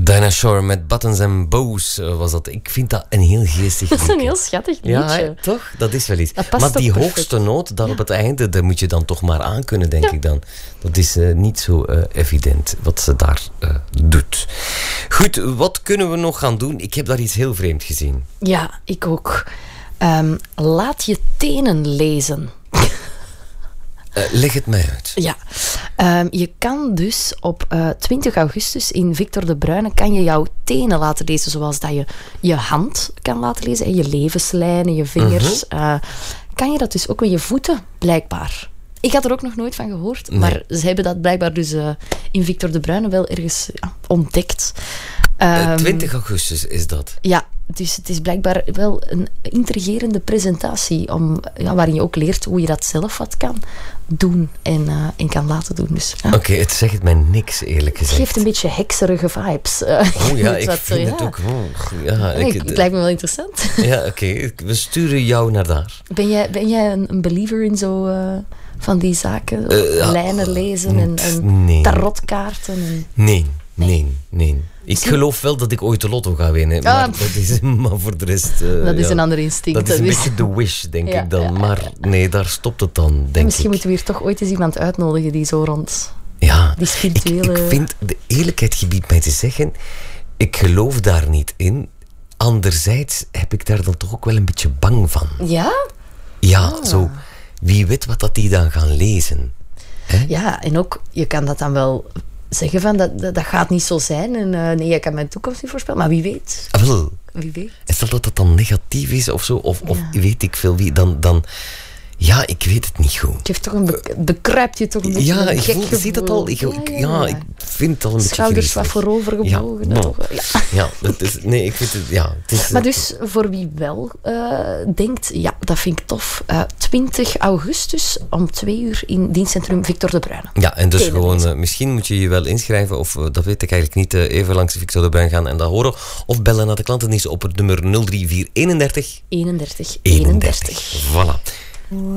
Dinah Shore met Buttons and Bows was dat. Ik vind dat een heel geestig liedje. Dat is een heel schattig liedje. Ja, toch? Dat is wel iets. Maar die perfect. hoogste noot, daar op het einde, daar moet je dan toch maar aankunnen, denk ik dan. Dat is niet zo evident, wat ze daar doet. Goed, wat kunnen we nog gaan doen? Ik heb daar iets heel vreemd gezien. Ja, ik ook. Laat je tenen lezen. Leg het mij uit. Ja, je kan dus op 20 augustus in Victor de Bruyne kan je jouw tenen laten lezen, zoals dat je je hand kan laten lezen, en je levenslijnen, je vingers. Kan je dat dus ook met je voeten, blijkbaar. Ik had er ook nog nooit van gehoord, maar ze hebben dat blijkbaar dus in Victor de Bruyne wel ergens ontdekt. 20 augustus is dat? Ja, dus het is blijkbaar wel een intrigerende presentatie waarin je ook leert hoe je dat zelf wat kan doen en kan laten doen. Dus, ja. Oké, het zegt mij niks, eerlijk gezegd. Het geeft een beetje hekserige vibes. Oh ja, ik vind het ook... Het lijkt me wel interessant. Ja, oké. We sturen jou naar daar. Ben jij een believer in zo van die zaken? Lijnen lezen en tarotkaarten? Nee. Ik geloof wel dat ik ooit de lotto ga winnen. Maar voor de rest... dat is een ander instinct. Dat is een beetje de wish, denk ik dan. Ja. Maar nee, daar stopt het dan, denk ik. Misschien moeten we hier toch ooit eens iemand uitnodigen die zo rond... Ja, die spirituele... Ik vind, de eerlijkheid gebiedt mij te zeggen, ik geloof daar niet in. Anderzijds heb ik daar dan toch ook wel een beetje bang van. Ja? Ja, zo... Wie weet wat dat die dan gaan lezen. Hè? Ja, en ook, je kan dat dan wel zeggen van, dat gaat niet zo zijn. En nee, je kan mijn toekomst niet voorspellen. Maar wie weet. Wel, wie weet. En stel dat dan negatief is of zo, of weet ik veel wie, dan ja, ik weet het niet goed. Het heeft toch bekruipt je toch een beetje een gek gevoel. Zie dat al? Ik vind het al een beetje schouders wat voorover gebogen. Nee, ik vind het... Ja, het is, maar dus, voor wie wel denkt, ja, dat vind ik tof. 20 augustus om 2:00 in dienstcentrum Victor de Bruyne. Ja, en dus gewoon, misschien moet je je wel inschrijven, of dat weet ik eigenlijk niet, even langs Victor de Bruyne gaan en dat horen. Of bellen naar de klantendienst op het nummer 034 31 31. Voilà.